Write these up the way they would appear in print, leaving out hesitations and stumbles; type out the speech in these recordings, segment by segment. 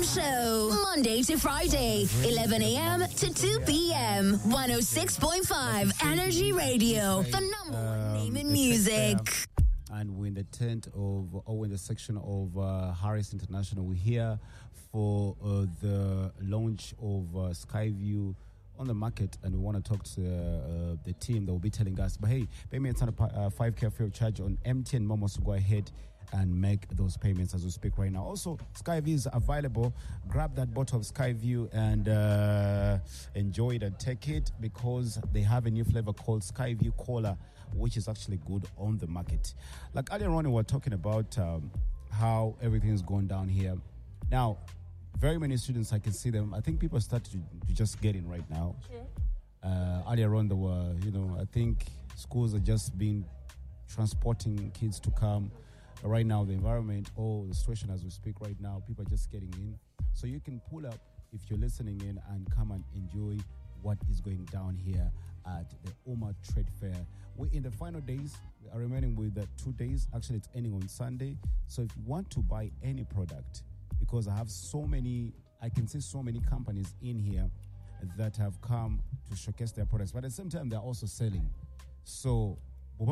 a.m. show. Monday to Friday, 11 a.m. to 2 p.m. 106.5 Energy Radio. The number one name in music. And we're in the we're in the section of Harris International. We're here for the launch of Skyview on the market, and we want to talk to the team that will be telling us, but hey, payments on a 5K free of charge on MTN Momo, so go ahead and make those payments as we speak right now. Also, Skyview is available. Grab that bottle of Skyview and enjoy it and take it, because they have a new flavor called Skyview Cola, which is actually good on the market. Like earlier on, we were talking about how everything is going down here. Now, very many students, I can see them. I think people start to just get in right now. Sure. Earlier on, there were, I think schools are just been transporting kids to come. Right now, the environment, the situation as we speak right now, people are just getting in. So you can pull up if you're listening in and come and enjoy what is going down here at the Oma Trade Fair. We're in the final days. We are remaining with 2 days. Actually, it's ending on Sunday. So if you want to buy any product, because I can see so many companies in here that have come to showcase their products, but at the same time, they're also selling. So, I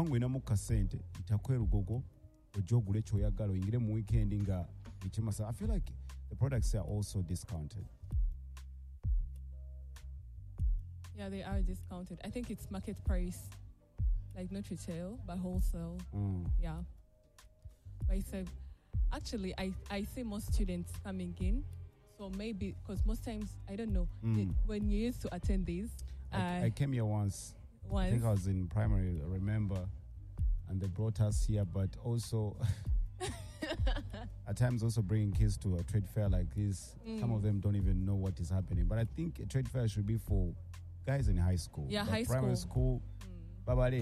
feel like the products are also discounted. Yeah, they are discounted. I think it's market price, like not retail, but wholesale. Yeah. But it's actually, I see most students coming in. So maybe, because most times, I don't know, when you used to attend these. I came here once. I think I was in primary, I remember. And they brought us here, but also at times also bringing kids to a trade fair like this. Some of them don't even know what is happening. But I think a trade fair should be for guys in high school. Yeah, like high primary school. But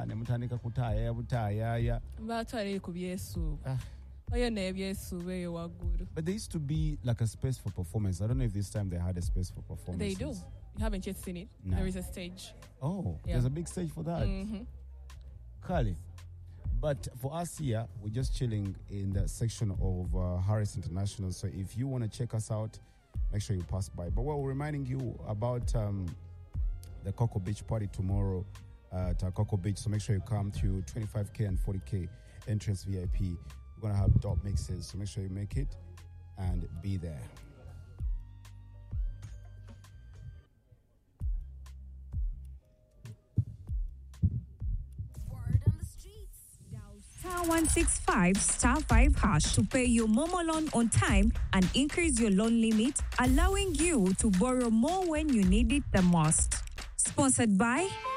there used to be like a space for performance. I don't know if this time they had a space for performance. They do. You haven't yet seen it. No. There is a stage. Oh, yeah. There's a big stage for that. Kali. But for us here, we're just chilling in the section of Harris International. So if you want to check us out, make sure you pass by. But we're reminding you about the Cocoa Beach party tomorrow at Cocoa Beach. So make sure you come to 25K and 40K entrance VIP. We're going to have dope mixes. So make sure you make it and be there. *165 *5# to pay your Momo loan on time and increase your loan limit, allowing you to borrow more when you need it the most. Sponsored by